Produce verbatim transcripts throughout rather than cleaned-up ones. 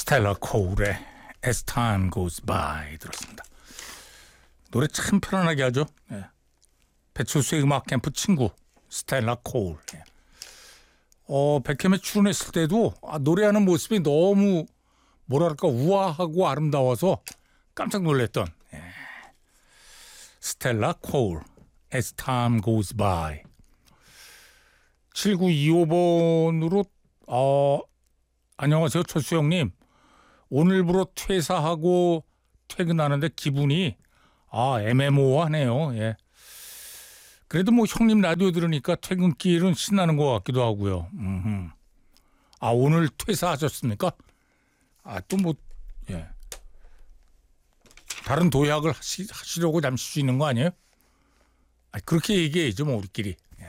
스텔라 코울의 As Time Goes By 들었습니다. 노래 참 편안하게 하죠. 예. 배철수의 음악 캠프 친구 스텔라 코울. 예. 어, 백캠에 출연했을 때도 아, 노래하는 모습이 너무 뭐랄까 우아하고 아름다워서 깜짝 놀랐던 예. 스텔라 코울 As Time Goes By. 칠구이오 번으로 어, 안녕하세요 철수 형님. 오늘부로 퇴사하고 퇴근하는데 기분이 아 애매모호하네요. 예. 그래도 뭐 형님 라디오 들으니까 퇴근길은 신나는 것 같기도 하고요. 음흠. 아 오늘 퇴사하셨습니까? 아 또 뭐 예. 다른 도약을 하시, 하시려고 잠시 쉬는 거 아니에요? 아, 그렇게 얘기해야죠 뭐 우리끼리. 예.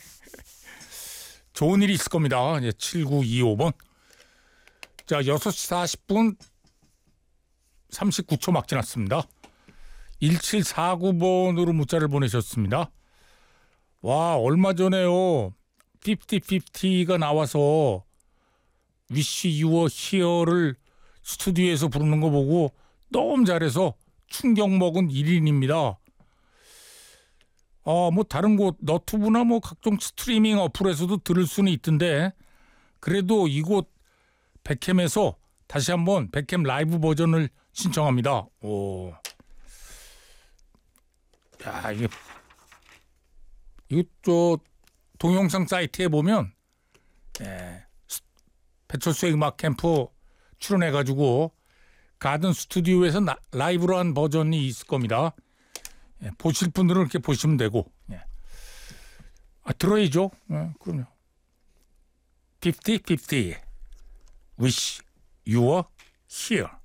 좋은 일이 있을 겁니다. 예, 칠구이오 번. 자, 여섯 시 사십 분 삼십구 초 막 지났습니다. 일칠사구 번으로 문자를 보내셨습니다. 와, 얼마 전에요. 오십 오십가 나와서 Wish You Were Here를 스튜디오에서 부르는 거 보고 너무 잘해서 충격 먹은 일 인입니다. 아, 뭐 다른 곳 너튜브나 뭐 각종 스트리밍 어플에서도 들을 수는 있던데 그래도 이곳 백캠에서 다시 한번 백캠 라이브 버전을 신청합니다. 오. 야, 이게 이거 저 동영상 사이트에 보면 예, 배철수의 음악 캠프 출연해가지고 가든 스튜디오에서 나, 라이브로 한 버전이 있을 겁니다. 예, 보실 분들은 이렇게 보시면 되고 예. 아, 들어야죠. 예, 그럼요. 오십 오십 Wish You Were Here.